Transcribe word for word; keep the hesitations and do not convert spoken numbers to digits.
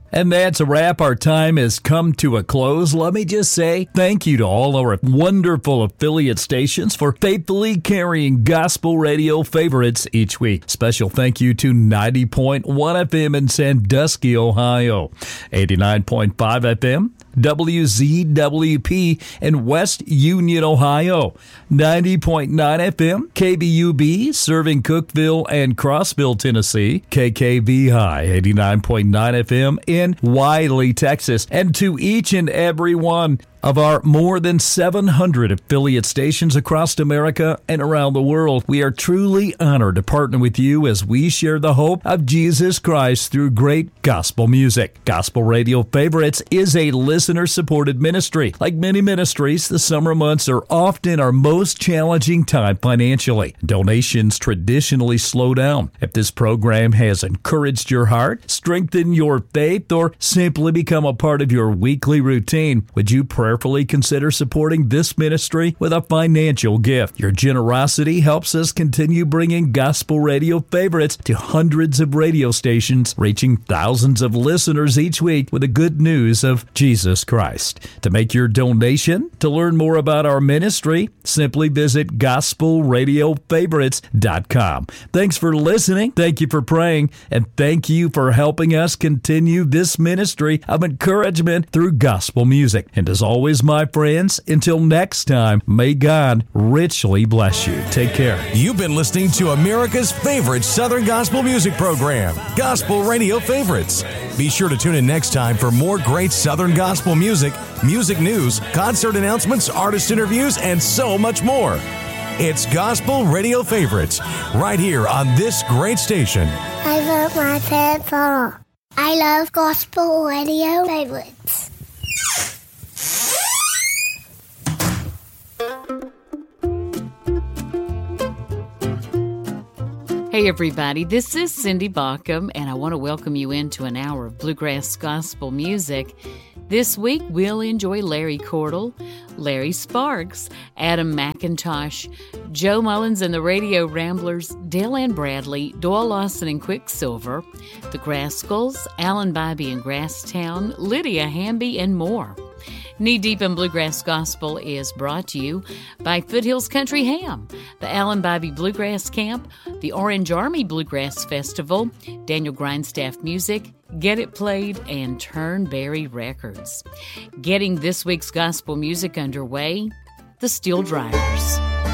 And that's a wrap. Our time has come to a close. Let me just say thank you to all our wonderful affiliate stations for faithfully carrying gospel radio favorites each week. Special thank you to ninety point one F M in Sandusky, Ohio, eighty-nine point five F M, W Z W P in West Union, Ohio, ninety point nine F M, K B U B serving Cookeville and Crossville, Tennessee, K K V High, eighty-nine point nine F M in Wiley, Texas, and to each and every one of our more than seven hundred affiliate stations across America and around the world. We are truly honored to partner with you as we share the hope of Jesus Christ through great gospel music. Gospel Radio Favorites is a listener-supported ministry. Like many ministries, the summer months are often our most challenging time financially. Donations traditionally slow down. If this program has encouraged your heart, strengthened your faith, or simply become a part of your weekly routine, would you pray prayerfully consider supporting this ministry with a financial gift? Your generosity helps us continue bringing gospel radio favorites to hundreds of radio stations, reaching thousands of listeners each week with the good news of Jesus Christ. To make your donation, to learn more about our ministry, simply visit gospel radio favorites dot com. Thanks for listening, thank you for praying, and thank you for helping us continue this ministry of encouragement through gospel music. And as always, Always, my friends, until next time, may God richly bless you. Take care. You've been listening to America's favorite Southern gospel music program, Gospel Radio Favorites. Be sure to tune in next time for more great Southern gospel music, music news, concert announcements, artist interviews, and so much more. It's Gospel Radio Favorites, right here on this great station. I love my pencil. I love Gospel Radio Favorites. Hey everybody, this is Cindy Baucom, and I want to welcome you into an hour of bluegrass gospel music. This week we'll enjoy Larry Cordell, Larry Sparks, Adam McIntosh, Joe Mullins and the Radio Ramblers, Dale Ann Bradley, Doyle Lawson and Quicksilver, the Grascals, Alan Bybee and Grasstown, Lydia Hamby, and more. Knee Deep in Bluegrass Gospel is brought to you by Foothills Country Ham, the Alan Bybee Bluegrass Camp, the Orange Army Bluegrass Festival, Daniel Grindstaff Music, Get It Played, and Turnberry Records. Getting this week's gospel music underway, the Steel Drivers.